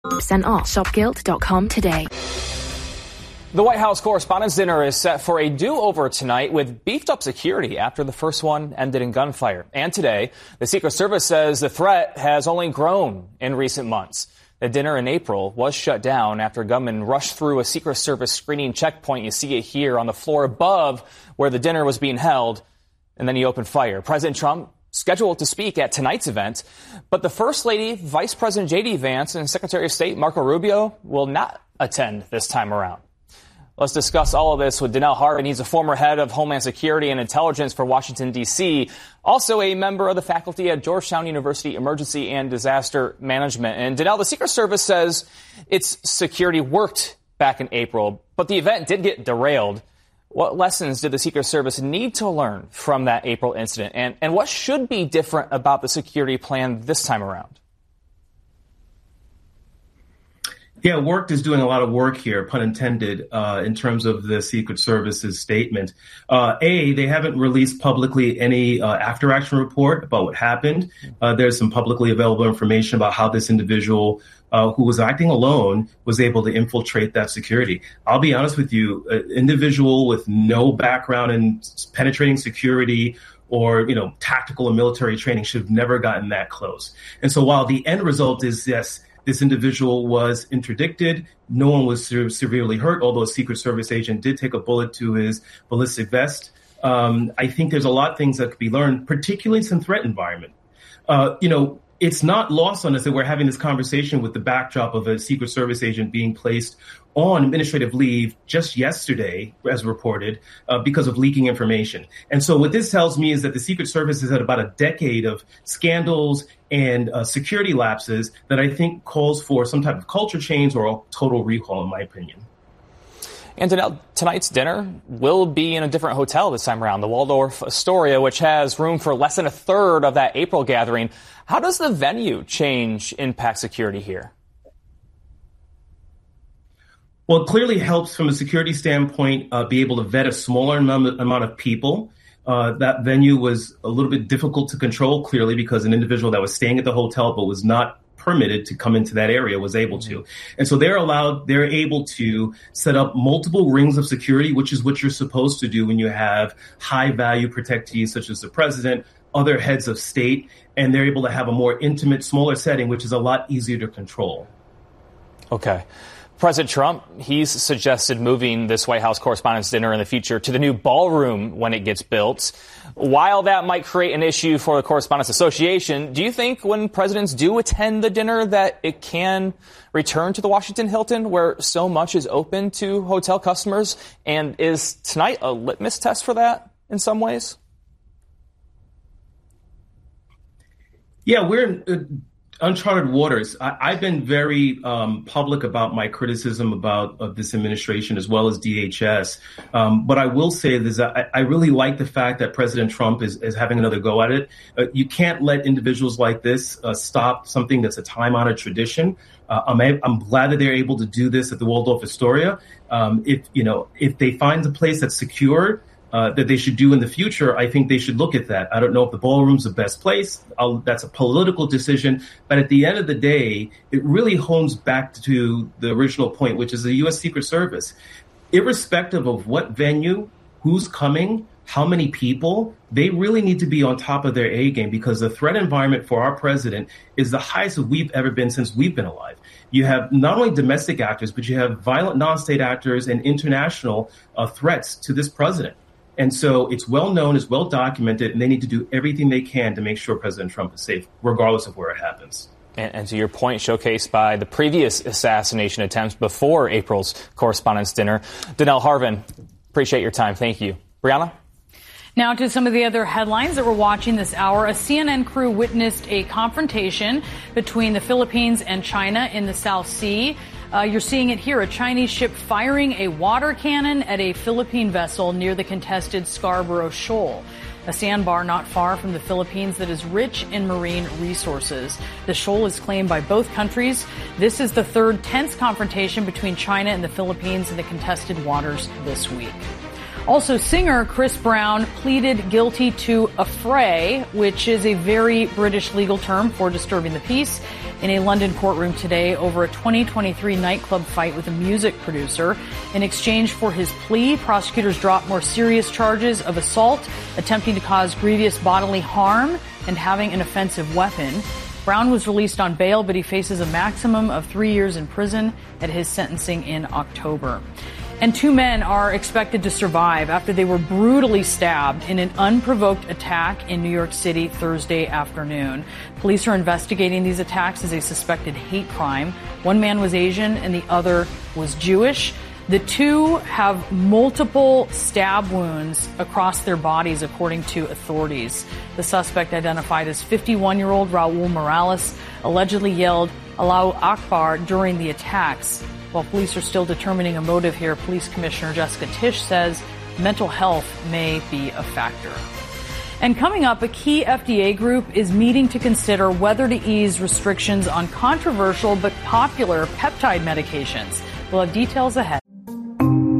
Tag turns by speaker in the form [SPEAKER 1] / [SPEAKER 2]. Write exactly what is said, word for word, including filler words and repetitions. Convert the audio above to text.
[SPEAKER 1] percent off. shop gilt dot com today.
[SPEAKER 2] The White House Correspondents' Dinner is set for a do-over tonight with beefed-up security after the first one ended in gunfire. And today, the Secret Service says the threat has only grown in recent months. The dinner in April was shut down after gunmen rushed through a Secret Service screening checkpoint. You see it here on the floor above where the dinner was being held, and then he opened fire. President Trump scheduled to speak at tonight's event, but the First Lady, Vice President J D. Vance, and Secretary of State Marco Rubio will not attend this time around. Let's discuss all of this with Danelle Harvin. He's a former head of Homeland Security and Intelligence for Washington, D C, also a member of the faculty at Georgetown University Emergency and Disaster Management. And Danelle, the Secret Service says its security worked back in April, but the event did get derailed. What lessons did the Secret Service need to learn from that April incident? And, and what should be different about the security plan this time around?
[SPEAKER 3] Yeah, Worked is doing a lot of work here, pun intended, uh, in terms of the Secret Service's statement. Uh, A, they haven't released publicly any uh, after-action report about what happened. Uh, there's some publicly available information about how this individual uh, who was acting alone was able to infiltrate that security. I'll be honest with you, an individual with no background in penetrating security or, you know, tactical and military training should have never gotten that close. And so while the end result is, yes, this individual was interdicted. No one was se- severely hurt, although a Secret Service agent did take a bullet to his ballistic vest. Um, I think there's a lot of things that could be learned, particularly in some threat environment. Uh, you know, it's not lost on us that we're having this conversation with the backdrop of a Secret Service agent being placed on administrative leave just yesterday, as reported, uh, because of leaking information. And so what this tells me is that the Secret Service has had about a decade of scandals and uh, security lapses that I think calls for some type of culture change or a total recall, in my opinion.
[SPEAKER 2] And tonight's dinner will be in a different hotel this time around, the Waldorf Astoria, which has room for less than a third of that April gathering. How does the venue change impact security here?
[SPEAKER 3] Well, it clearly helps from a security standpoint, uh, be able to vet a smaller amount, amount of people. Uh, that venue was a little bit difficult to control, clearly, because an individual that was staying at the hotel but was not permitted to come into that area was able to. And so they're allowed, they're able to set up multiple rings of security, which is what you're supposed to do when you have high value protectees such as the president, other heads of state, and they're able to have a more intimate, smaller setting, which is a lot easier to control.
[SPEAKER 2] Okay. President Trump, he's suggested moving this White House Correspondents' Dinner in the future to the new ballroom when it gets built. While that might create an issue for the Correspondents Association, do you think when presidents do attend the dinner that it can return to the Washington Hilton where so much is open to hotel customers? And is tonight a litmus test for that in some ways?
[SPEAKER 3] Yeah, we're in uh, uncharted waters. I, I've been very um, public about my criticism about of this administration as well as D H S. Um, but I will say this, I, I really like the fact that President Trump is, is having another go at it. Uh, you can't let individuals like this uh, stop something that's a time-honored tradition. Uh, I'm, I'm glad that they're able to do this at the Waldorf Astoria. Um, if, you know, if they find a place that's secure, Uh, that they should do in the future, I think they should look at that. I don't know if the ballroom's the best place. I'll, that's a political decision. But at the end of the day, it really hones back to the original point, which is the U S Secret Service. Irrespective of what venue, who's coming, how many people, they really need to be on top of their A game because the threat environment for our president is the highest that we've ever been since we've been alive. You have not only domestic actors, but you have violent non-state actors and international uh, threats to this president. And so it's well known, it's well documented, and they need to do everything they can to make sure President Trump is safe, regardless of where it happens.
[SPEAKER 2] And, and to your point, showcased by the previous assassination attempts before April's Correspondents' Dinner. Danelle Harvin, appreciate your time. Thank you. Brianna?
[SPEAKER 4] Now to some of the other headlines that we're watching this hour. A C N N crew witnessed a confrontation between the Philippines and China in the South Sea. Uh, you're seeing it here, a Chinese ship firing a water cannon at a Philippine vessel near the contested Scarborough Shoal, a sandbar not far from the Philippines that is rich in marine resources. The shoal is claimed by both countries. This is the third tense confrontation between China and the Philippines in the contested waters this week. Also, singer Chris Brown pleaded guilty to affray, which is a very British legal term for disturbing the peace, in a London courtroom today over a twenty twenty-three nightclub fight with a music producer. In exchange for his plea, prosecutors dropped more serious charges of assault, attempting to cause grievous bodily harm, and having an offensive weapon. Brown was released on bail, but he faces a maximum of three years in prison at his sentencing in October. And two men are expected to survive after they were brutally stabbed in an unprovoked attack in New York City Thursday afternoon. Police are investigating these attacks as a suspected hate crime. One man was Asian and the other was Jewish. The two have multiple stab wounds across their bodies, according to authorities. The suspect, identified as fifty-one-year-old Raul Morales, allegedly yelled Allahu Akbar during the attacks. While police are still determining a motive here, Police Commissioner Jessica Tisch says mental health may be a factor. And coming up, a key F D A group is meeting to consider whether to ease restrictions on controversial but popular peptide medications. We'll have details ahead.